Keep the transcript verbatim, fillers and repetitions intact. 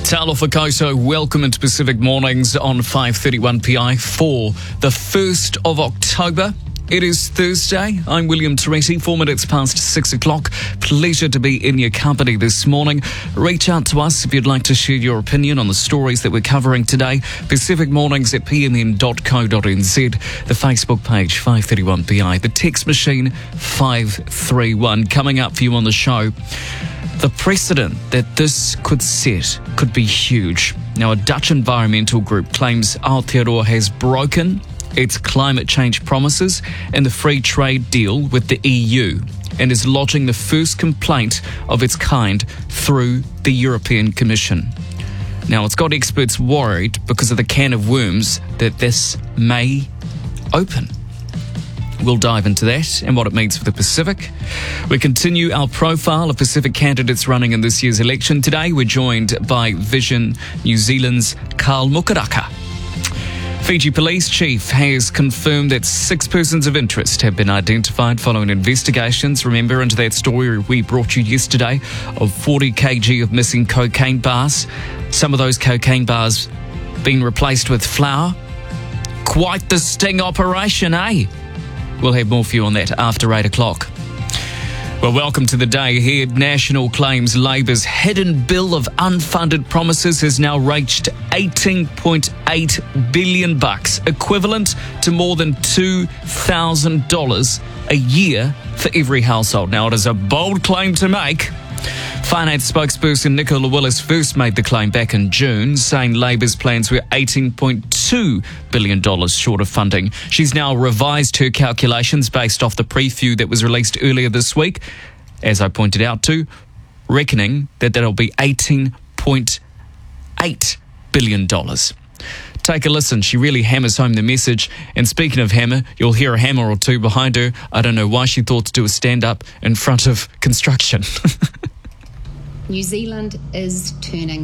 Talo Fakoso, welcome into Pacific Mornings on five thirty-one P I for the first of October. It is Thursday. I'm William Teresi, four minutes past six o'clock. Pleasure to be in your company this morning. Reach out to us if you'd like to share your opinion on the stories that we're covering today. Pacific Mornings at p m n dot co dot n z. The Facebook page, five thirty-one P I. The text machine, five three one. Coming up for you on the show. The precedent that this could set could be huge. Now, a Dutch environmental group claims Aotearoa has broken its climate change promises in the free trade deal with the E U and is lodging the first complaint of its kind through the European Commission. Now, it's got experts worried because of the can of worms that this may open. We'll dive into that and what it means for the Pacific. We continue our profile of Pacific candidates running in this year's election. Today, we're joined by Vision New Zealand's Carl Mukuraka. Fiji Police Chief has confirmed that six persons of interest have been identified following investigations. Remember, into that story we brought you yesterday of forty kilograms of missing cocaine bars. Some of those cocaine bars being replaced with flour. Quite the sting operation, eh? We'll have more for you on that after eight o'clock. Well, welcome to the day ahead. National claims Labour's hidden bill of unfunded promises has now reached eighteen point eight billion bucks, equivalent to more than two thousand dollars a year for every household. Now, it is a bold claim to make. Finance spokesperson Nicola Willis first made the claim back in June, saying Labour's plans were eighteen point two billion dollars short of funding. She's now revised her calculations based off the preview that was released earlier this week, as I pointed out to, reckoning that that'll be eighteen point eight billion dollars. Take a listen. She really hammers home the message. And speaking of hammer, you'll hear a hammer or two behind her. I don't know why she thought to do a stand-up in front of construction. New Zealand is turning